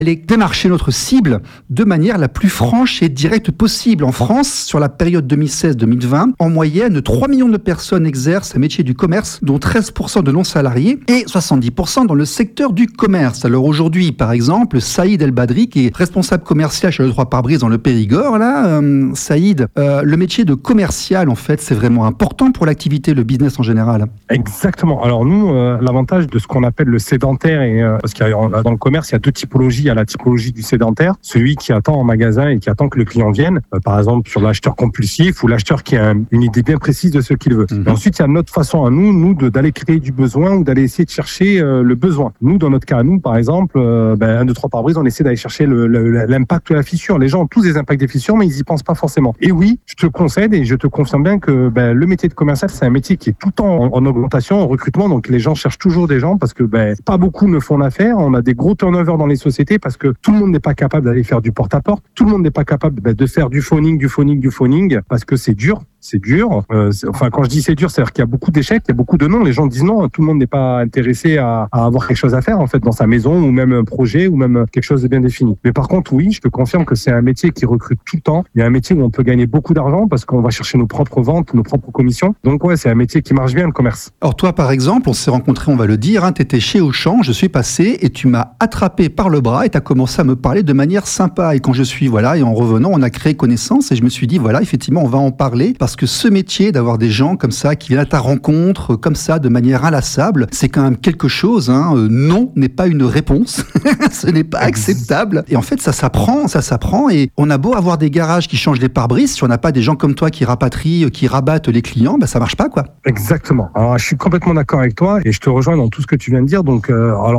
est démarcher notre cible de manière la plus franche et directe possible. En France, sur la période 2016-2020, en moyenne, 3 millions de personnes exercent un métier du commerce, dont 13% de non-salariés et 70% dans le secteur du commerce. Alors aujourd'hui, par exemple, Saïd El Badri, qui est responsable commercial chez Le 3 Pare-Brise dans le Périgord, Saïd, le métier de commercial, en fait, c'est vraiment important pour l'activité, le business en général. Exactement. Alors nous, l'avantage de ce qu'on appelle le sédentaire, parce qu'il y a, dans le commerce, il y a deux typologies. Il y a la typologie du sédentaire, celui qui attend en magasin et qui attend que le client vienne, par exemple sur l'acheteur compulsif ou l'acheteur qui a une idée bien précise de ce qu'il veut. Et ensuite, il y a notre façon à nous d'aller créer du besoin ou d'aller essayer de chercher le besoin. Nous, dans notre cas, par exemple, 1, 2, 3 Pare-Brise, on essaie d'aller chercher l'impact de la fissure. Les gens ont tous des impacts des fissures, mais ils y pensent pas forcément. Et oui, je te concède et je te confirme bien que le métier de commercial, c'est un métier qui est tout le temps en augmentation, en recrutement. Donc les gens cherchent toujours des gens parce que pas beaucoup ne font l'affaire. On a des gros turnovers dans les sociétés parce que tout le monde n'est pas capable d'aller faire du porte-à-porte. Tout le monde n'est pas capable de faire du phoning parce que c'est dur. C'est dur. Quand je dis c'est dur, c'est-à-dire qu'il y a beaucoup d'échecs, il y a beaucoup de non. Les gens disent non. Tout le monde n'est pas intéressé à avoir quelque chose à faire en fait dans sa maison ou même un projet ou même quelque chose de bien défini. Mais par contre, oui, je te confirme que c'est un métier qui recrute tout le temps. Il y a un métier où on peut gagner beaucoup d'argent parce qu'on va chercher nos propres ventes, nos propres commissions. Donc ouais, c'est un métier qui marche bien le commerce. Alors toi, par exemple, on s'est rencontrés, on va le dire. Tu étais chez Auchan, je suis passé et tu m'as attrapé par le bras et tu as commencé à me parler de manière sympa. Et quand je suis et en revenant, on a créé connaissance et je me suis dit effectivement, on va en parler parce que ce métier d'avoir des gens comme ça qui viennent à ta rencontre comme ça de manière inlassable, c'est quand même quelque chose. Non n'est pas une réponse, ce n'est pas acceptable. Et en fait, ça s'apprend. Et on a beau avoir des garages qui changent les pare-brises, si on n'a pas des gens comme toi qui rapatrient, qui rabattent les clients, ça marche pas quoi. Exactement. Alors, je suis complètement d'accord avec toi et je te rejoins dans tout ce que tu viens de dire. Donc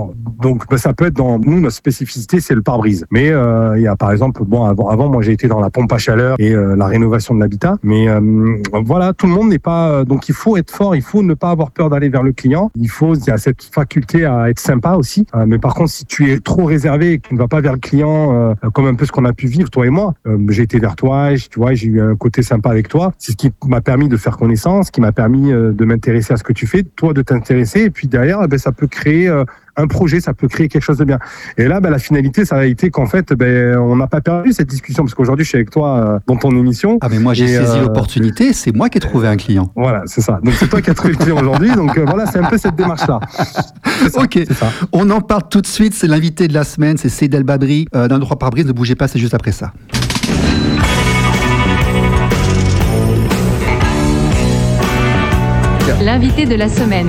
ça peut être dans nous notre spécificité, c'est le pare-brise. Mais il y a par exemple avant moi j'ai été dans la pompe à chaleur et la rénovation de l'habitat. Mais voilà, tout le monde n'est pas. Donc il faut être fort, il faut ne pas avoir peur d'aller vers le client. Il y a cette faculté à être sympa aussi. Mais par contre, si tu es trop réservé et que tu ne vas pas vers le client, comme un peu ce qu'on a pu vivre toi et moi, j'ai été vers toi, j'ai eu un côté sympa avec toi. C'est ce qui m'a permis de faire connaissance, qui m'a permis de m'intéresser à ce que tu fais, toi de t'intéresser. Et puis derrière, ça peut créer un projet, ça peut créer quelque chose de bien. Et là, la finalité, ça a été qu'en fait, on n'a pas perdu cette discussion parce qu'aujourd'hui, je suis avec toi dans ton émission. Ah mais moi, j'ai saisi l'opportunité. C'est moi qui ai trouvé un client. Voilà, c'est ça. Donc c'est toi qui as trouvé le client aujourd'hui. Donc voilà, c'est un peu cette démarche-là. Ok. On en parle tout de suite. C'est l'invité de la semaine, c'est Saïd El Badri d'un 3 Pare-Brise. Ne bougez pas, c'est juste après ça. L'invité de la semaine.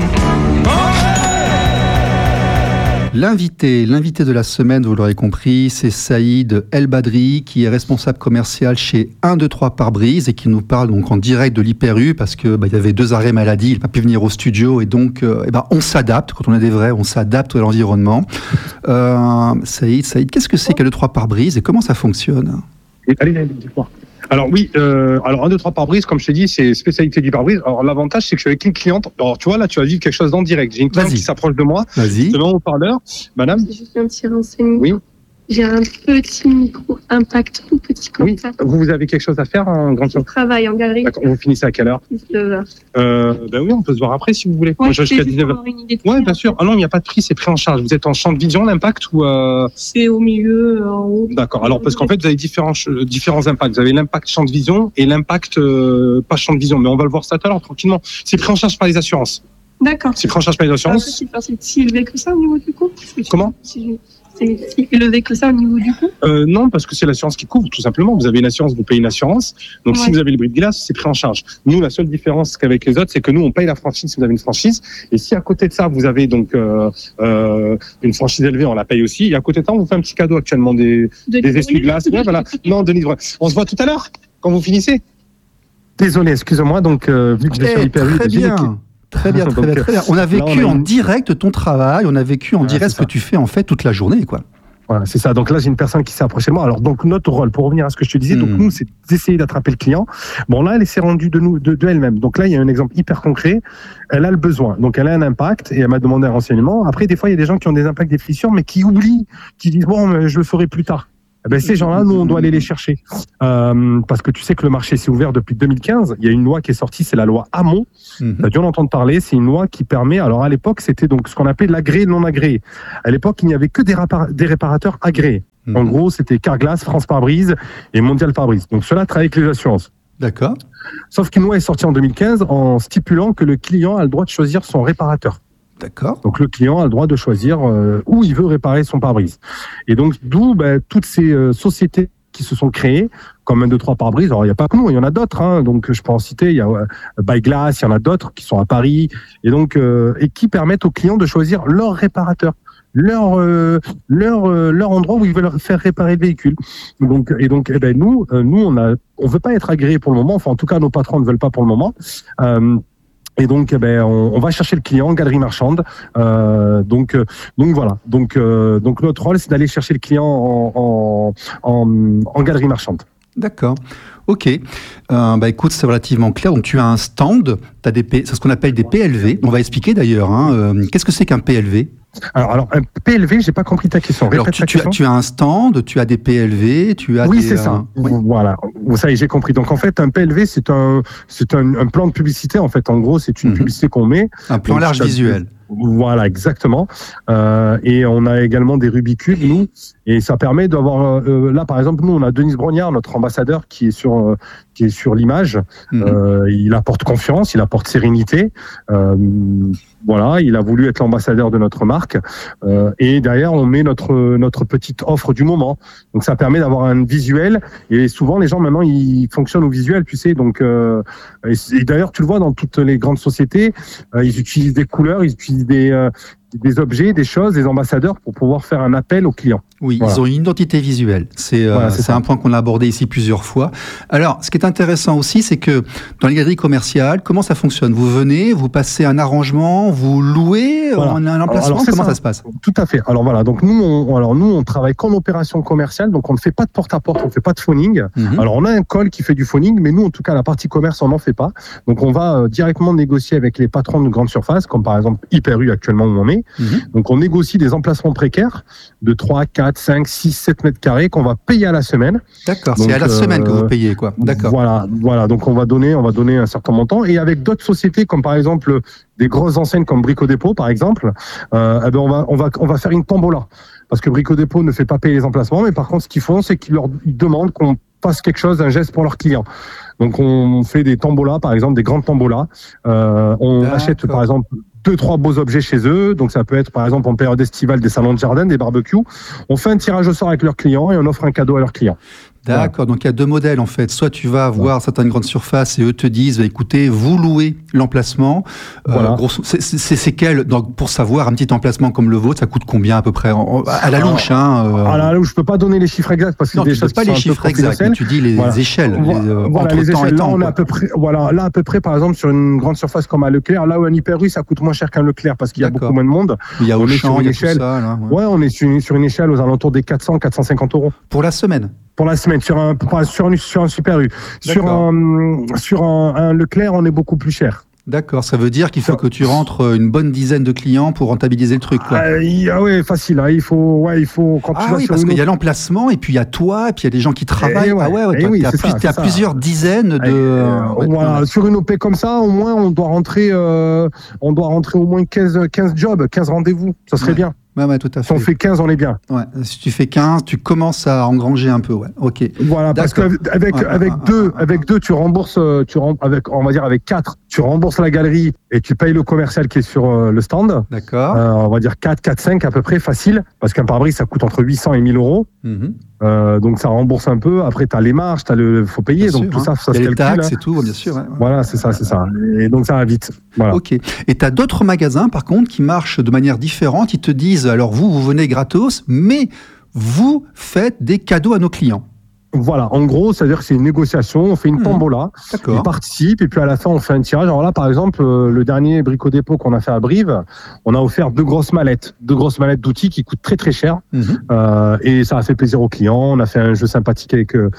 L'invité de la semaine, vous l'aurez compris, c'est Saïd El Badri, qui est responsable commercial chez 1, 2, 3 Pare-Brise et qui nous parle donc en direct de l'Hyper-U parce que il y avait 2 arrêts maladie, il n'a pas pu venir au studio et donc on s'adapte. Quand on est des vrais, on s'adapte à l'environnement. Saïd, qu'est-ce que c'est qu'un 2, 3 Pare-Brise et comment ça fonctionne ? Allez, dis-moi. Alors oui, 1, 2, 3 Pare-Brise, comme je t'ai dit, c'est spécialité du pare-brise. Alors l'avantage, c'est que je suis avec une cliente. Alors tu vois, là, tu vas vivre quelque chose d'en direct. J'ai une cliente qui s'approche de moi. Vas-y. Je mets en haut-parleur. Madame. C'est juste un petit renseignement. Oui. J'ai un petit micro impact, tout petit comme ça. Vous avez quelque chose à faire en grande Je travaille en galerie. D'accord. Vous finissez à quelle heure? 19h. Oui, on peut se voir après si vous voulez. Ouais, moi, je jusqu'à 19h. Oui, bien sûr. Ah non, il n'y a pas de prix, c'est pris en charge. Vous êtes en champ de vision, l'impact ou C'est au milieu, en haut. D'accord. Alors, parce qu'en fait, vous avez différents impacts. Vous avez l'impact champ de vision et l'impact pas champ de vision. Mais on va le voir ça tout à l'heure, tranquillement. C'est pris en charge par les assurances. D'accord. C'est pris en charge par les assurances. C'est si élevé que ça au niveau du coût? Comment? C'est si élevé que ça au niveau du coût? Non, parce que c'est l'assurance qui couvre, tout simplement. Vous avez une assurance, vous payez une assurance. Donc, si vous avez le bris de glace, c'est pris en charge. Nous, la seule différence qu'avec les autres, c'est que nous, on paye la franchise si vous avez une franchise. Et si à côté de ça, vous avez donc une franchise élevée, on la paye aussi. Et à côté de ça, on vous fait un petit cadeau actuellement des essuie-glaces. Ouais, voilà. Non, Denis, on se voit tout à l'heure, quand vous finissez. Désolé, excusez-moi. Donc, vu que je suis hyper vite, Très bien. On a vécu en direct ton travail, on a vécu en direct ce que tu fais en fait toute la journée, quoi. Voilà, c'est ça. Donc là, j'ai une personne qui s'est approchée de moi. Alors, donc, notre rôle, pour revenir à ce que je te disais, donc nous, c'est d'essayer d'attraper le client. Bon, là, elle s'est rendue de elle-même. Donc là, il y a un exemple hyper concret. Elle a le besoin. Donc, elle a un impact et elle m'a demandé un renseignement. Après, des fois, il y a des gens qui ont des impacts des fissures, mais qui oublient, qui disent, bon, je le ferai plus tard. Ces gens-là, nous, on doit aller les chercher. Parce que tu sais que le marché s'est ouvert depuis 2015. Il y a une loi qui est sortie, c'est la loi Hamon. Tu as dû en entendre parler. C'est une loi qui permet... Alors, à l'époque, c'était donc ce qu'on appelait l'agréé non agréé. À l'époque, il n'y avait que des réparateurs agréés. En gros, c'était Carglass, France Pare-Brise et Mondial Pare-Brise. Donc, cela travaille avec les assurances. D'accord. Sauf qu'une loi est sortie en 2015 en stipulant que le client a le droit de choisir son réparateur. D'accord. Donc le client a le droit de choisir où il veut réparer son pare-brise. Et donc d'où toutes ces sociétés qui se sont créées, comme 1, 2, 3 pare-brise. Alors il n'y a pas que nous, il y en a d'autres. Hein. Donc je peux en citer, il y a By Glass, il y en a d'autres qui sont à Paris, et donc et qui permettent aux clients de choisir leur réparateur. Leur endroit où ils veulent faire réparer le véhicule. Donc nous on veut pas être agréé pour le moment. Enfin en tout cas nos patrons ne veulent pas pour le moment. Et donc, on va chercher le client, galerie marchande. Donc voilà. Donc notre rôle, c'est d'aller chercher le client en galerie marchande. D'accord. Ok. Écoute, c'est relativement clair. Donc tu as un stand. C'est ce qu'on appelle des PLV. On va expliquer d'ailleurs. Qu'est-ce que c'est qu'un PLV ? Alors, un PLV, j'ai pas compris ta question. Alors, tu as un stand, tu as des PLV, tu as Oui, c'est ça. Voilà. Ça y est, j'ai compris. Donc, en fait, un PLV, c'est un plan de publicité. En fait, en gros, c'est une publicité qu'on met. Un plan large visuel. Voilà, exactement. Et on a également des rubicules, nous, et ça permet d'avoir. Là, par exemple, nous, on a Denis Brognard, notre ambassadeur, qui est sur l'image. Il apporte confiance, il apporte sérénité. Voilà, il a voulu être l'ambassadeur de notre marque. Et derrière, on met notre petite offre du moment. Donc, ça permet d'avoir un visuel. Et souvent, les gens maintenant, ils fonctionnent au visuel, tu sais. Donc, et d'ailleurs, tu le vois dans toutes les grandes sociétés, ils utilisent des couleurs, ils utilisent des objets, des choses, des ambassadeurs pour pouvoir faire un appel aux clients. Oui, voilà. Ils ont une identité visuelle. C'est un point qu'on a abordé ici plusieurs fois. Alors, ce qui est intéressant aussi, c'est que dans les galeries commerciales, comment ça fonctionne ? Vous venez, vous passez un arrangement, vous louez un emplacement. Comment ça se passe ? Tout à fait. Alors voilà, donc nous, on travaille qu'en opération commerciale, donc on ne fait pas de porte-à-porte, on ne fait pas de phoning. Alors on a un call qui fait du phoning, mais nous, en tout cas, la partie commerce, on n'en fait pas. Donc on va directement négocier avec les patrons de grandes surfaces, comme par exemple Hyper U actuellement où on est. Donc on négocie des emplacements précaires de 3, 4, 5, 6, 7 mètres carrés qu'on va payer à la semaine. D'accord, c'est à la semaine que vous payez, quoi. D'accord. Voilà. Donc on va donner un certain montant. Et avec d'autres sociétés, comme par exemple des grosses enseignes comme Brico Dépôt, par exemple, on va faire une tombola. Parce que Brico Dépôt ne fait pas payer les emplacements, mais par contre, ce qu'ils font, c'est qu'ils demandent qu'on fasse quelque chose, un geste pour leurs clients. Donc on fait des tombolas, par exemple, des grandes tombolas. On achète, par exemple, 2-3 beaux objets chez eux. Donc ça peut être, par exemple, en période estivale, des salons de jardin, des barbecues. On fait un tirage au sort avec leurs clients et on offre un cadeau à leurs clients. D'accord, donc il y a deux modèles en fait. Soit tu vas voir certaines grandes surfaces et eux te disent, écoutez, vous louez l'emplacement. C'est quel, donc, pour savoir, un petit emplacement comme le vôtre, ça coûte combien à peu près à la louche À la louche, je peux pas donner les chiffres exacts parce que non, tu ne peux pas les chiffres exacts, mais tu dis les échelles. Les échelles. Là, on est à peu près, là, à peu près, par exemple, sur une grande surface comme à Leclerc, là où un Hyper U, ça coûte moins cher qu'un Leclerc parce qu'il y a beaucoup moins de monde. Il y a Auchan, il y a tout ça. Là, on est sur une échelle aux alentours des 400-450 €. Pour la semaine. Pour la semaine, sur un Super U. Sur un Leclerc, on est beaucoup plus cher. D'accord, ça veut dire qu'il faut que tu rentres une bonne dizaine de clients pour rentabiliser le truc, quoi. Oui, facile. Il faut quand tu vas sur parce qu'il y a l'emplacement et puis il y a toi et puis il y a des gens qui travaillent. Tu as plusieurs dizaines de. Voilà, sur une OP comme ça, au moins on doit rentrer au moins 15 jobs, 15 rendez-vous. Ça serait bien. Ouais, tout à fait. Si on fait 15, on est bien. Ouais, si tu fais 15, tu commences à engranger un peu, ouais. Ok. Voilà, parce qu'avec deux, tu rembourses, avec 4, tu rembourses la galerie et tu payes le commercial qui est sur le stand. D'accord. On va dire 4, 5 à peu près, facile, parce qu'un pare-brise, ça coûte entre 800 et 1000 €. Donc ça rembourse un peu. Après, tu as les marges, faut payer. Bien donc sûr, tout ça se calcule. Les taxes et tout, bien sûr. Ouais. Voilà, c'est ça. Et donc ça va vite. Voilà. Ok. Et tu as d'autres magasins, par contre, qui marchent de manière différente. Ils te disent, alors vous venez gratos, mais vous faites des cadeaux à nos clients. Voilà, en gros, c'est-à-dire que c'est une négociation, on fait une tombola, ils participent et puis à la fin on fait un tirage. Alors là, par exemple, le dernier Brico Dépôt qu'on a fait à Brive, on a offert deux grosses mallettes d'outils qui coûtent très très cher et ça a fait plaisir aux clients. On a fait un jeu sympathique avec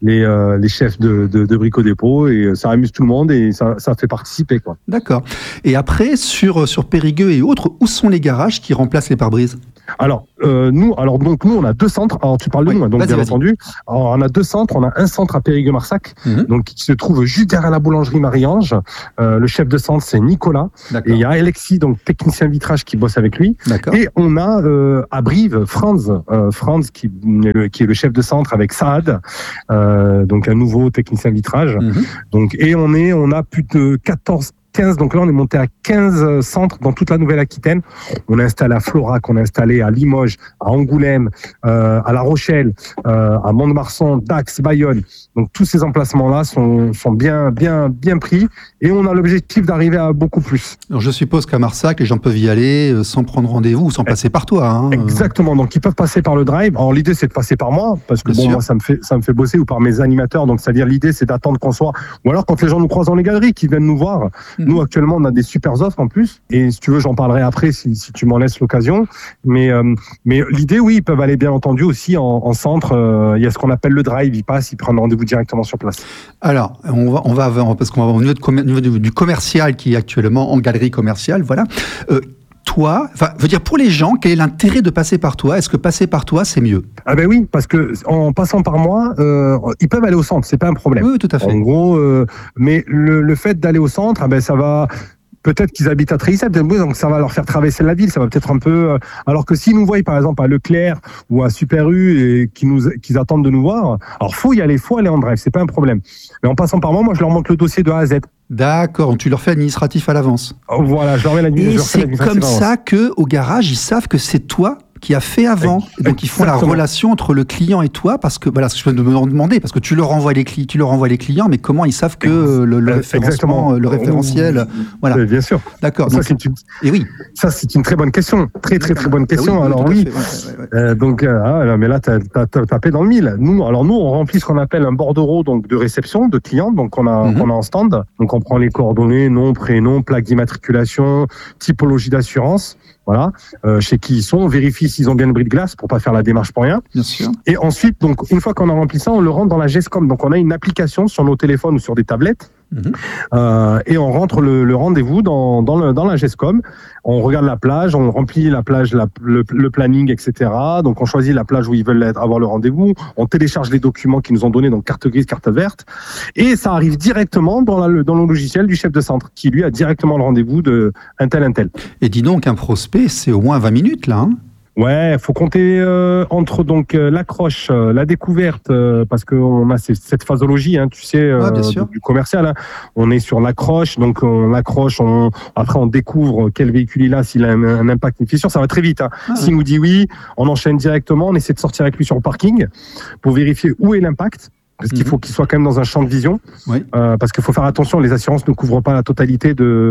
les chefs de Brico Dépôt, et ça amuse tout le monde et ça fait participer, quoi. D'accord. Et après, sur Périgueux et autres, où sont les garages qui remplacent les pare-brises ? Alors, nous, on a 2 centres. Alors, tu parles de nous, donc bien entendu. Alors, on a 2 centres. On a un centre à Périgueux-Marsac, donc qui se trouve juste derrière la boulangerie Marie-Ange. Le chef de centre, c'est Nicolas. D'accord. Et il y a Alexis, donc technicien vitrage, qui bosse avec lui. D'accord. Et on a à Brive Franz qui est le chef de centre avec Saad, donc un nouveau technicien vitrage. Donc, et on a plus de 15, donc là on est monté à 15 centres dans toute la Nouvelle-Aquitaine. On a installé à Florac, on a installé à Limoges, à Angoulême, à La Rochelle, à Mont-de-Marsan, Dax, Bayonne. Donc tous ces emplacements-là sont bien pris, et on a l'objectif d'arriver à beaucoup plus. Alors je suppose qu'à Marsac, les gens peuvent y aller sans prendre rendez-vous ou sans passer par toi. Hein. Exactement, donc ils peuvent passer par le drive. Alors l'idée c'est de passer par moi, parce que moi ça me fait bosser, ou par mes animateurs. Donc c'est-à-dire l'idée c'est d'attendre qu'on soit, ou alors quand les gens nous croisent dans les galeries, qu'ils viennent nous voir. Nous, actuellement, on a des super offres en plus. Et si tu veux, j'en parlerai après si tu m'en laisses l'occasion. Mais l'idée, oui, ils peuvent aller bien entendu aussi en centre. Il y a ce qu'on appelle le drive. Ils passent, ils prennent rendez-vous directement sur place. Alors, on va parce qu'on va au niveau du commercial qui est actuellement en galerie commerciale. Voilà. Toi, pour les gens, quel est l'intérêt de passer par toi ? Est-ce que passer par toi, c'est mieux ? Ah ben oui, parce que en passant par moi, ils peuvent aller au centre, c'est pas un problème. Oui, tout à fait. En gros, mais le fait d'aller au centre, ça va. Peut-être qu'ils habitent à Tréissat, donc ça va leur faire traverser la ville, ça va peut-être un peu. Alors que s'ils nous voient par exemple à Leclerc ou à Super U et qu'ils attendent de nous voir, alors faut aller en drive, c'est pas un problème. Mais en passant par moi, je leur montre le dossier de A à Z. D'accord, tu leur fais administratif à l'avance. Voilà, je leur mets l'administratif. Et c'est comme ça que au garage, ils savent que c'est toi qui a fait avant. Donc ils font la relation entre le client et toi, parce que voilà, ce que je viens de me demander, parce que tu leur envoies les clients, mais comment ils savent que le référentiel, voilà. Bien sûr. D'accord. Ça, donc, c'est une très bonne question, très bonne question. Alors oui. Donc mais là t'as tapé dans le mille. Nous, on remplit ce qu'on appelle un bordereau donc de réception de clients, donc qu'on a en stand. Donc on prend les coordonnées, nom, prénom, plaque d'immatriculation, typologie d'assurance. Voilà, chez qui ils sont, on vérifie s'ils ont bien le bris de glace pour pas faire la démarche pour rien. Bien sûr. Et ensuite, donc une fois qu'on a rempli ça, on le rentre dans la GESCOM. Donc on a une application sur nos téléphones ou sur des tablettes. Et on rentre le rendez-vous dans la GESCOM. On regarde la plage, on remplit la plage, le planning, etc. Donc on choisit la plage où ils veulent avoir le rendez-vous. On télécharge les documents qu'ils nous ont donnés, donc carte grise, carte verte, et ça arrive directement dans le logiciel du chef de centre, qui lui a directement le rendez-vous de un tel. Et dis donc, un prospect, c'est au moins 20 minutes là. Hein. Ouais, faut compter entre donc l'accroche, la découverte, parce que on a cette phasologie, tu sais, du commercial. Hein. On est sur l'accroche, donc on accroche, après on découvre quel véhicule il a, s'il a un impact, une fissure, ça va très vite. Hein. S'il nous dit oui, on enchaîne directement, on essaie de sortir avec lui sur le parking pour vérifier où est l'impact. Parce qu'il faut qu'il soit quand même dans un champ de vision, parce qu'il faut faire attention, les assurances ne couvrent pas la totalité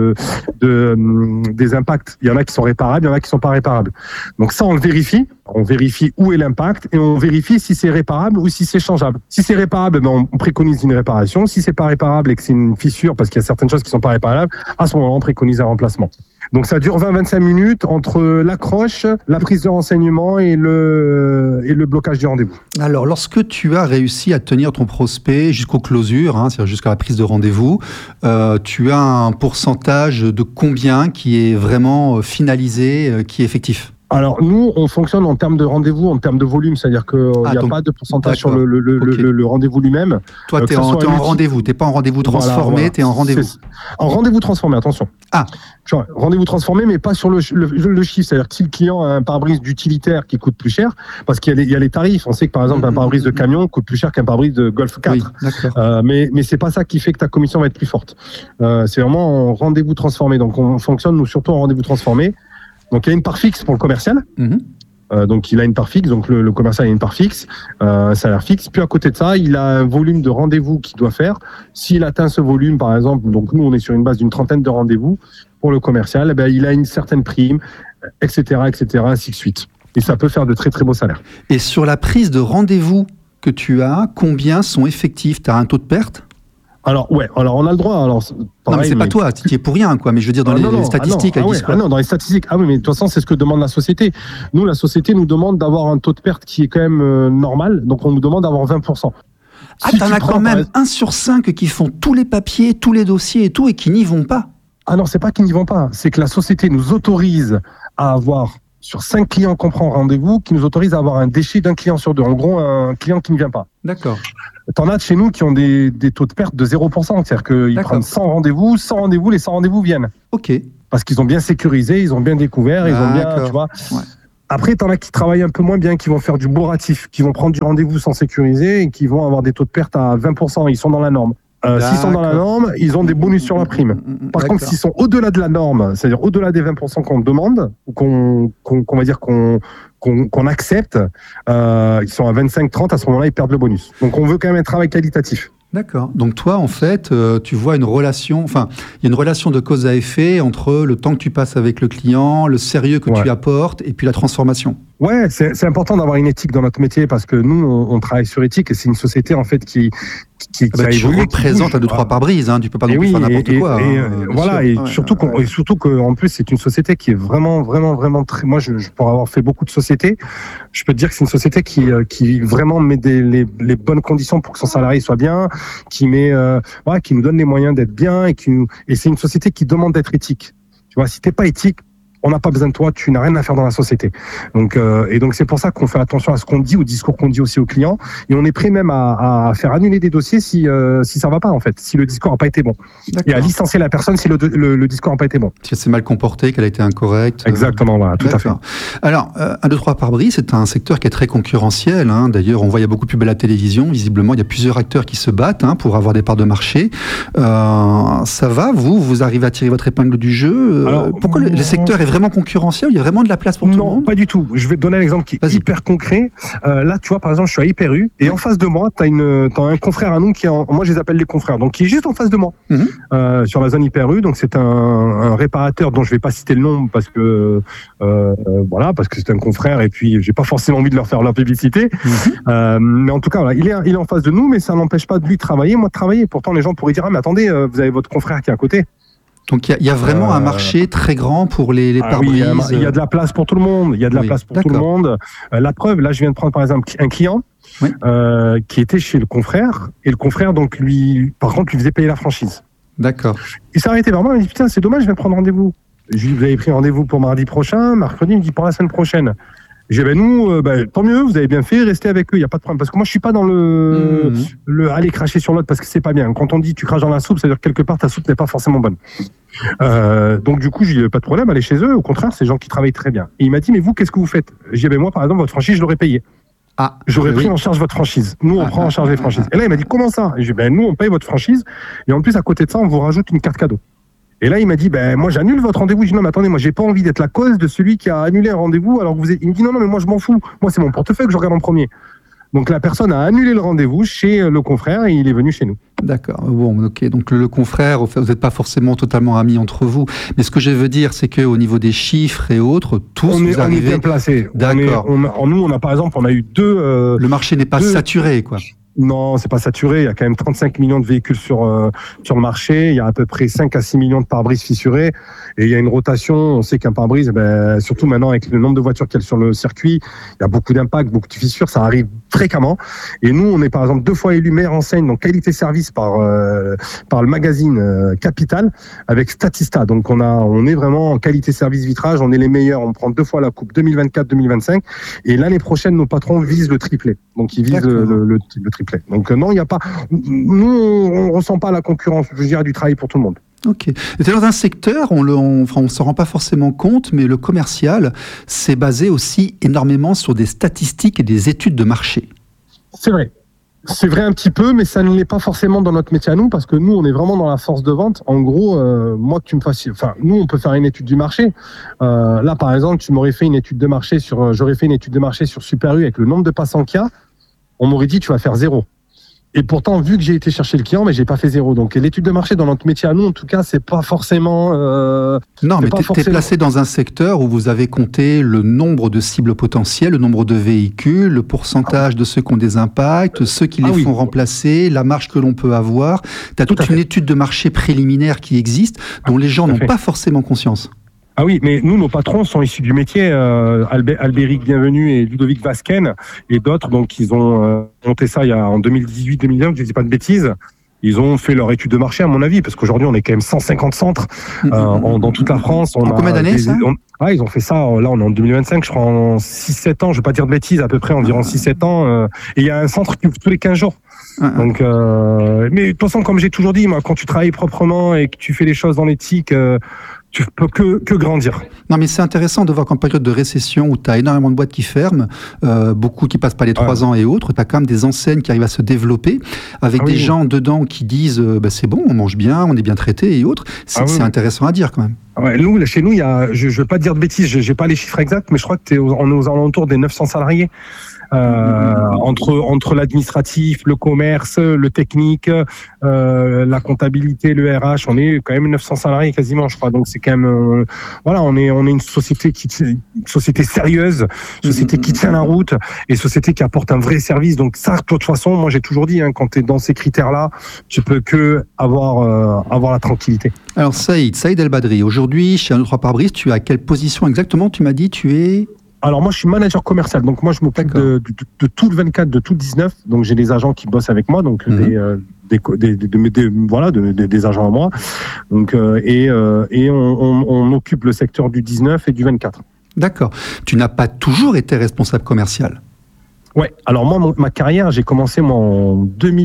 des impacts. Il y en a qui sont réparables, il y en a qui sont pas réparables. Donc ça, on le vérifie. On vérifie où est l'impact et on vérifie si c'est réparable ou si c'est changeable. Si c'est réparable, on préconise une réparation. Si c'est pas réparable et que c'est une fissure, parce qu'il y a certaines choses qui sont pas réparables, à ce moment-là, on préconise un remplacement. Donc ça dure 20-25 minutes entre l'accroche, la prise de renseignement et le blocage du rendez-vous. Alors, lorsque tu as réussi à tenir ton prospect jusqu'aux closures, c'est-à-dire jusqu'à la prise de rendez-vous, tu as un pourcentage de combien qui est vraiment finalisé, qui est effectif ? Alors, nous, on fonctionne en termes de rendez-vous, en termes de volume, c'est-à-dire qu'il n'y a pas de pourcentage sur le rendez-vous lui-même. Toi, tu es en rendez-vous, tu n'es pas en rendez-vous transformé, tu es en rendez-vous. En rendez-vous transformé, attention. Rendez-vous transformé, mais pas sur le chiffre. C'est-à-dire que si le client a un pare-brise d'utilitaire qui coûte plus cher, parce qu'il y a les tarifs, on sait que par exemple, un pare-brise de camion coûte plus cher qu'un pare-brise de Golf 4. Oui, mais c'est pas ça qui fait que ta commission va être plus forte. C'est vraiment en rendez-vous transformé. Donc, on fonctionne, nous, surtout en rendez-vous transformé. Donc il y a une part fixe pour le commercial, donc il a une part fixe, donc le commercial a une part fixe, un salaire fixe. Puis à côté de ça, il a un volume de rendez-vous qu'il doit faire. S'il atteint ce volume, par exemple, donc nous on est sur une base d'une 30aine de rendez-vous pour le commercial, il a une certaine prime, etc., ainsi de suite. Et ça peut faire de très très beaux salaires. Et sur la prise de rendez-vous que tu as, combien sont effectifs ? Tu as un taux de perte ? Alors on a le droit. Non, mais c'est pas toi, tu y es pour rien, quoi. Mais je veux dire, dans les statistiques, elles disent quoi ? Dans les statistiques. Ah oui, mais de toute façon, c'est ce que demande la société. Nous, la société nous demande d'avoir un taux de perte qui est quand même normal. Donc, on nous demande d'avoir 20%. Ah, Si t'en tu as prends, quand par même 1 sur 5 qui font tous les papiers, tous les dossiers et tout, et qui n'y vont pas. Ah non, c'est pas qu'ils n'y vont pas. C'est que la société nous autorise à avoir, sur 5 clients qu'on prend rendez-vous, qui nous autorise à avoir un déchet d'un client sur 2. En gros, un client qui ne vient pas. D'accord. T'en as de chez nous qui ont des taux de perte de 0%. C'est-à-dire qu'ils D'accord. prennent 100 rendez-vous, les 100 rendez-vous viennent. Ok. Parce qu'ils ont bien sécurisé, ils ont bien découvert, ils ont bien, D'accord. tu vois. Ouais. Après, t'en as qui travaillent un peu moins bien, qui vont faire du bourratif, qui vont prendre du rendez-vous sans sécuriser et qui vont avoir des taux de perte à 20%. Ils sont dans la norme. S'ils sont dans la D'accord. norme, ils ont des bonus sur la prime. Par D'accord. contre, s'ils sont au-delà de la norme, c'est-à-dire au-delà des 20% qu'on demande, ou qu'on va dire qu'on accepte, ils sont à 25-30, à ce moment-là, ils perdent le bonus. Donc, on veut quand même un travail qualitatif. D'accord. Donc toi, en fait, tu vois une relation, enfin, il y a une relation de cause à effet entre le temps que tu passes avec le client, le sérieux que tu apportes, et puis la transformation. Ouais, c'est important d'avoir une éthique dans notre métier parce que nous, on travaille sur éthique et c'est une société en fait qui Tu évolué, représentes un 2-3 pare-brise, hein, tu peux pas non plus faire n'importe quoi. Voilà, et surtout qu'en plus c'est une société qui est vraiment très. Moi, pour avoir fait beaucoup de sociétés, je peux te dire que c'est une société qui vraiment met les bonnes conditions pour que son salarié soit bien, qui nous donne les moyens d'être bien et c'est une société qui demande d'être éthique. Tu vois, si t'es pas éthique, on n'a pas besoin de toi, tu n'as rien à faire dans la société. Donc c'est pour ça qu'on fait attention à ce qu'on dit, au discours qu'on dit aussi aux clients, et on est prêt même à faire annuler des dossiers si ça va pas en fait, si le discours n'a pas été bon, et à licencier la personne si le discours n'a pas été bon. Si elle s'est mal comportée, qu'elle a été incorrecte. Exactement, voilà, tout à fait. Alors, 1, 2, 3 pare-brise, c'est un secteur qui est très concurrentiel. Hein. D'ailleurs, on voit il y a beaucoup de pubs à la télévision. Visiblement, il y a plusieurs acteurs qui se battent pour avoir des parts de marché. Ça va, vous arrivez à tirer votre épingle du jeu. Alors, pourquoi le secteur est vraiment concurrentiel? Il y a vraiment de la place pour tout le monde? Non, pas du tout. Je vais te donner un exemple qui est hyper concret. Là, tu vois, par exemple, je suis à Hyper U et en face de moi, t'as un confrère à nous moi, je les appelle les confrères, donc qui est juste en face de moi, sur la zone Hyper U. Donc, c'est un réparateur dont je vais pas citer le nom parce que parce que c'est un confrère et puis j'ai pas forcément envie de leur faire leur publicité. Mais en tout cas, voilà, il est en face de nous, mais ça n'empêche pas de lui de travailler, moi de travailler. Pourtant, les gens pourraient dire mais attendez, vous avez votre confrère qui est à côté. Donc il y a vraiment un marché très grand pour les pare-brises. Oui, il y a de la place pour tout le monde. Il y a de la place pour tout le monde. La preuve, là, je viens de prendre par exemple un client qui était chez le confrère et le confrère donc par contre, lui faisait payer la franchise. D'accord. Il s'est arrêté vers moi, il m'a dit putain, c'est dommage, je viens de prendre rendez-vous. Je lui dis, vous avez pris rendez-vous pour mardi prochain, mercredi, il me dit pour la semaine prochaine. J'ai dit, nous, tant mieux, vous avez bien fait, restez avec eux, il n'y a pas de problème. Parce que moi, je suis pas dans le aller cracher sur l'autre parce que c'est pas bien. Quand on dit tu craches dans la soupe, c'est-à-dire que quelque part, ta soupe n'est pas forcément bonne. Donc, du coup, j'ai dit, pas de problème, allez chez eux. Au contraire, c'est des gens qui travaillent très bien. Et il m'a dit, mais vous, qu'est-ce que vous faites? J'ai dit, moi, par exemple, votre franchise, je l'aurais payé. J'aurais pris en charge votre franchise. Nous, on prend en charge les franchises. Et là, il m'a dit, comment ça? J'ai dit, nous, on paye votre franchise. Et en plus, à côté de ça, on vous rajoute une carte cadeau. Et là, il m'a dit, moi, j'annule votre rendez-vous. Je dis, non, mais attendez, moi, j'ai pas envie d'être la cause de celui qui a annulé un rendez-vous. Alors que il me dit, non, mais moi, je m'en fous. Moi, c'est mon portefeuille que je regarde en premier. Donc, la personne a annulé le rendez-vous chez le confrère et il est venu chez nous. D'accord. Bon, ok. Donc, le confrère, vous n'êtes pas forcément totalement amis entre vous. Mais ce que je veux dire, c'est qu'au niveau des chiffres et autres, tous vous arrivez... On est bien placés. D'accord. Nous, par exemple, on a eu deux... le marché n'est pas saturé, quoi. Non, c'est pas saturé. Il y a quand même 35 millions de véhicules sur le marché. Il y a à peu près 5 à 6 millions de pare-brises fissurés. Et il y a une rotation. On sait qu'un pare-brise, surtout maintenant avec le nombre de voitures qu'il y a sur le circuit, il y a beaucoup d'impacts, beaucoup de fissures. Ça arrive fréquemment. Et nous, on est par exemple 2 fois élu meilleure enseigne, donc qualité-service par le magazine Capital avec Statista. Donc on est vraiment en qualité-service vitrage. On est les meilleurs. On prend 2 fois la coupe 2024-2025. Et l'année prochaine, nos patrons visent le triplé. Donc ils visent le triplé. Donc non, il n'y a pas. Nous, on ressent pas la concurrence. Je dirais du travail pour tout le monde. Ok. C'est dans un secteur, on ne s'en rend pas forcément compte, mais le commercial, c'est basé aussi énormément sur des statistiques et des études de marché. C'est vrai. C'est vrai un petit peu, mais ça ne l'est pas forcément dans notre métier à nous, parce que nous, on est vraiment dans la force de vente. En gros, moi, que tu me fasses, nous, on peut faire une étude du marché. Là, par exemple, j'aurais fait une étude de marché sur Super U avec le nombre de passants qu'il y a. On m'aurait dit, tu vas faire 0. Et pourtant, vu que j'ai été chercher le client, mais j'ai pas fait 0. Donc, l'étude de marché dans notre métier à nous, en tout cas, c'est pas forcément... non, mais t'es placé dans un secteur où vous avez compté le nombre de cibles potentielles, le nombre de véhicules, le pourcentage de ceux qui ont des impacts, ceux qui les font remplacer, la marge que l'on peut avoir. Tu as toute une étude de marché préliminaire qui existe, dont les gens n'ont pas forcément conscience. Ah oui, mais nous, nos patrons sont issus du métier. Albéric Bienvenu et Ludovic Vasquen et d'autres, donc ils ont monté ça en 2018-2019, je ne dis pas de bêtises. Ils ont fait leur étude de marché, à mon avis, parce qu'aujourd'hui, on est quand même 150 centres dans toute la France. En combien d'années, ça ? Ils ont fait ça, là, on est en 2025, je crois, en 6-7 ans, je ne vais pas dire de bêtises, à peu près environ 6-7 ans. Et il y a un centre qui ouvre tous les 15 jours. Donc, mais de toute façon, comme j'ai toujours dit, moi, quand tu travailles proprement et que tu fais les choses dans l'éthique, tu peux que grandir. Non, mais c'est intéressant de voir qu'en période de récession où tu as énormément de boîtes qui ferment, beaucoup qui passent pas les 3 ans et autres, tu as quand même des enseignes qui arrivent à se développer avec des gens dedans qui disent c'est bon, on mange bien, on est bien traité et autres. C'est intéressant à dire quand même. Ouais, chez nous, il y a, je ne veux pas dire de bêtises, j'ai pas les chiffres exacts, mais je crois que on est aux alentours des 900 salariés. Entre l'administratif, le commerce, le technique, la comptabilité, le RH, on est quand même 900 salariés quasiment, je crois. Donc c'est quand même, on est une société société sérieuse, société qui tient la route et société qui apporte un vrai service. Donc ça, de toute façon, moi j'ai toujours dit, quand tu es dans ces critères-là, tu peux que avoir la tranquillité. Alors Saïd El Badri, aujourd'hui chez 1, 2, 3 pare-brise, tu es à quelle position exactement ? Tu m'as dit, tu es... Alors moi je suis manager commercial, donc moi je m'occupe de tout le 24, de tout le 19, donc j'ai des agents qui bossent avec moi, donc des agents à moi, donc et on occupe le secteur du 19 et du 24. D'accord. Tu n'as pas toujours été responsable commercial ? Ouais. Alors moi ma carrière, j'ai commencé en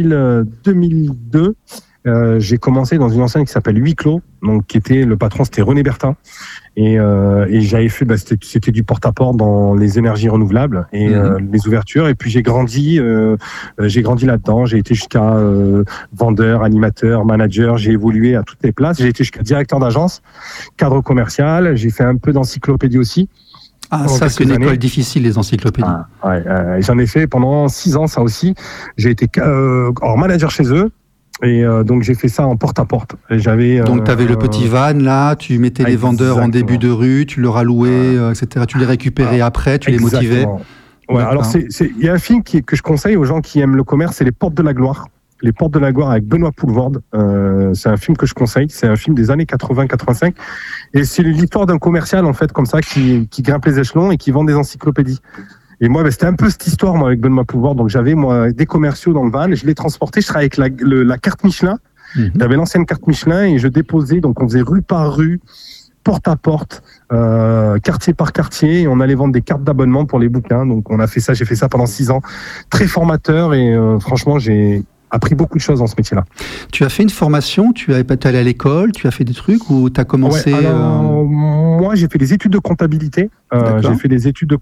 2002. J'ai commencé dans une enseigne qui s'appelle Huis Clos, donc le patron c'était René Bertin. Et j'avais fait, c'était du porte-à-porte dans les énergies renouvelables et les ouvertures. Et puis j'ai grandi là-dedans. J'ai été jusqu'à vendeur, animateur, manager. J'ai évolué à toutes les places. J'ai été jusqu'à directeur d'agence, cadre commercial. J'ai fait un peu d'encyclopédie aussi. Ah, ça c'est une école difficile, les encyclopédies. J'en ai fait pendant 6 ans, ça aussi. J'ai été manager chez eux. Et donc j'ai fait ça en porte-à-porte. Donc tu avais le petit van là, tu mettais les vendeurs en début de rue, tu leur allouais, etc. Tu les récupérais après, tu les motivais. Ouais, alors il y a un film que je conseille aux gens qui aiment le commerce, c'est Les Portes de la Gloire. Les Portes de la Gloire avec Benoît Poelvoorde. C'est un film que je conseille. C'est un film des années 80-85. Et c'est l'histoire d'un commercial en fait comme ça qui grimpe les échelons et qui vend des encyclopédies. Et moi, c'était un peu cette histoire, moi, avec Benoît Poelvoorde. Donc, j'avais, des commerciaux dans le van, je les transportais, je travaillais avec la carte Michelin. J'avais l'ancienne carte Michelin et je déposais, donc on faisait rue par rue, porte à porte, quartier par quartier, et on allait vendre des cartes d'abonnement pour les bouquins. Donc, j'ai fait ça pendant 6 ans. Très formateur et franchement, j'ai appris beaucoup de choses dans ce métier-là. Tu as fait une formation, tu es allé à l'école, tu as fait des trucs ou tu as commencé... Moi, j'ai fait des études de comptabilité. J'ai fait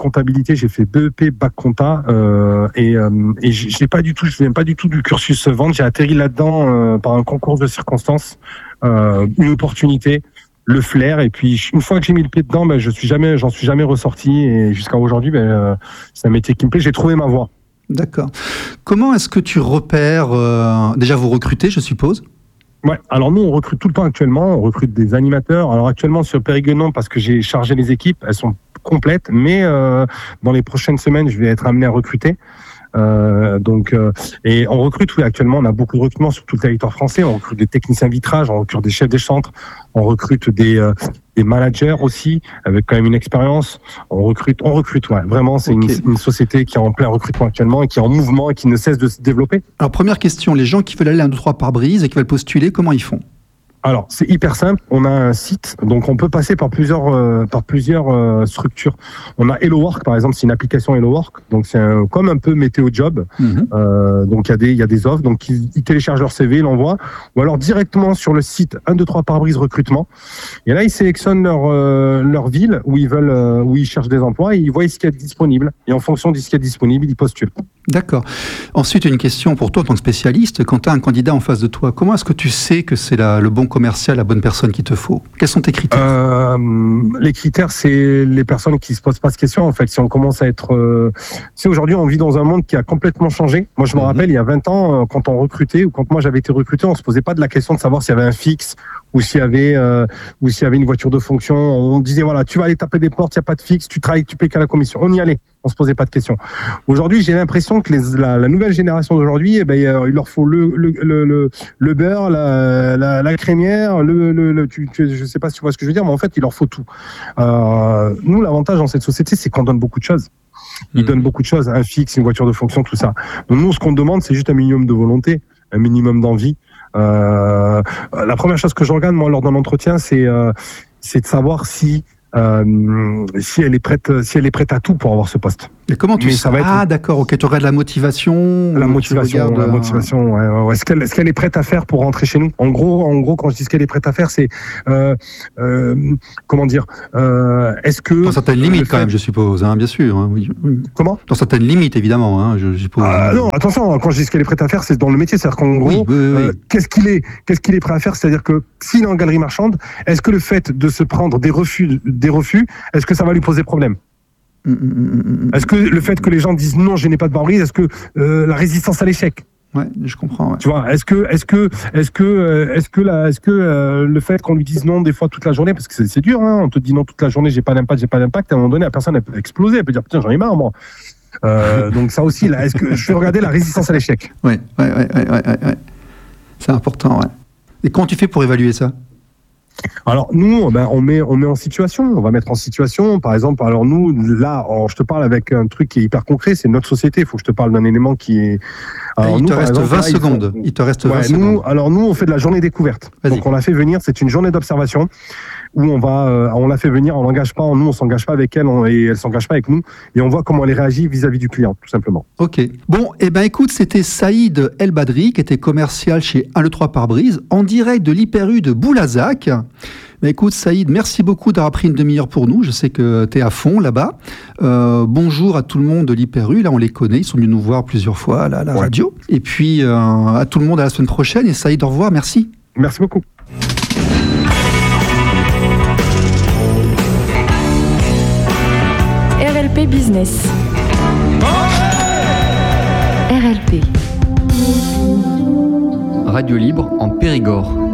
BEP, bac compta et je viens pas du tout du cursus vente. J'ai atterri là-dedans par un concours de circonstances, une opportunité, le flair. Et puis, une fois que j'ai mis le pied dedans, j'en suis jamais ressorti. Et jusqu'à aujourd'hui, c'est un métier qui me plaît. J'ai trouvé ma voie. D'accord. Comment est-ce que tu repères déjà vous recrutez, je suppose ? Ouais, alors nous on recrute tout le temps actuellement, on recrute des animateurs. Alors actuellement sur Périgueux, parce que j'ai chargé les équipes, elles sont complètes, mais dans les prochaines semaines, je vais être amené à recruter. Et on recrute, oui, actuellement, on a beaucoup de recrutements sur tout le territoire français. On recrute des techniciens vitrage, on recrute des chefs des centres, on recrute des managers aussi, avec quand même une expérience. On recrute, ouais. Vraiment, c'est une société qui est en plein recrutement actuellement et qui est en mouvement et qui ne cesse de se développer. Alors, première question, les gens qui veulent aller à 1, 2, 3 pare-brise et qui veulent postuler, comment ils font ? Alors, c'est hyper simple. On a un site, donc on peut passer par plusieurs structures. On a HelloWork, par exemple, c'est une application HelloWork, donc c'est comme un peu Météo Job. Donc il y a des offres, donc ils téléchargent leur CV, ils l'envoient, ou alors directement sur le site 1, 2, 3 pare-brise recrutement. Et là, ils sélectionnent leur ville où ils cherchent des emplois et ils voient ce qu'il y a de disponible. Et en fonction de ce qu'il y a de disponible, ils postulent. D'accord. Ensuite, une question pour toi en tant que spécialiste. Quand tu as un candidat en face de toi, comment est-ce que tu sais que c'est le bon commercial, la bonne personne qu'il te faut ? Quels sont tes critères ? Les critères, c'est les personnes qui se posent pas de questions. En fait, si on commence à être... aujourd'hui, on vit dans un monde qui a complètement changé. Moi, je me rappelle, il y a 20 ans, quand on recrutait, ou quand moi j'avais été recruté, on se posait pas de la question de savoir s'il y avait un fixe ou s'il y avait une voiture de fonction, on disait voilà, tu vas aller taper des portes, il y a pas de fixe, tu travailles, tu payes qu'à la commission. On y allait, on se posait pas de questions. Aujourd'hui, j'ai l'impression que la nouvelle génération d'aujourd'hui, il leur faut le beurre, la crémière, je sais pas si tu vois ce que je veux dire, mais en fait, il leur faut tout. Nous, l'avantage dans cette société, c'est qu'on donne beaucoup de choses. Ils donnent beaucoup de choses, un fixe, une voiture de fonction, tout ça. Donc nous, ce qu'on demande, c'est juste un minimum de volonté, un minimum d'envie. La première chose que je regarde, moi, lors d'un entretien, c'est de savoir si elle est prête à tout pour avoir ce poste. Et comment tu sais d'accord, ok, tu regardes la motivation. La motivation. Ouais. Est-ce qu'elle est prête à faire pour rentrer chez nous ? En gros, quand je dis ce qu'elle est prête à faire, c'est comment dire est-ce que dans certaines limites quand même, je suppose, hein, bien sûr. Hein, oui. Comment ? Dans certaines limites, évidemment, hein, je suppose. Non, attention, quand je dis ce qu'elle est prête à faire, c'est dans le métier, c'est-à-dire qu'en gros, qu'est-ce qu'il est prêt à faire ? C'est-à-dire que s'il est en galerie marchande, est-ce que le fait de se prendre des refus, est-ce que ça va lui poser problème ? Est-ce que le fait que les gens disent non, je n'ai pas de barbrise, est-ce que la résistance à l'échec ? Ouais, je comprends. Ouais. Tu vois, est-ce que le fait qu'on lui dise non des fois toute la journée, parce que c'est dur, hein, on te dit non toute la journée, j'ai pas d'impact, à un moment donné, la personne elle peut exploser, elle peut dire putain j'en ai marre moi. Donc ça aussi, là, est-ce que je vais regarder la résistance à l'échec ? Ouais. C'est important, ouais. Et comment tu fais pour évaluer ça ? Alors nous, on met en situation. On va mettre en situation. Par exemple, alors nous, là, je te parle avec un truc qui est hyper concret. C'est notre société. Il faut que je te parle d'un élément qui est. Alors, il te reste 20 secondes. Il te reste 20 secondes. Alors nous, on fait de la journée découverte. Vas-y. Donc on l'a fait venir. C'est une journée d'observation où on l'a fait venir. On l'engage pas. Nous, on s'engage pas avec elle et elle s'engage pas avec nous. Et on voit comment elle réagit vis-à-vis du client, tout simplement. Ok. Bon, écoute, c'était Saïd El Badri qui était commercial chez 1-2-3 Pare-Brise en direct de l'Hyper U de Boulazac. Écoute Saïd, merci beaucoup d'avoir pris une demi-heure pour nous. Je sais que tu es à fond là-bas. Bonjour à tout le monde de l'Hyper U. Là, on les connaît. Ils sont venus nous voir plusieurs fois à la radio. Et puis, à tout le monde à la semaine prochaine. Et Saïd, au revoir. Merci. Merci beaucoup. RLP Business. RLP. Radio libre en Périgord.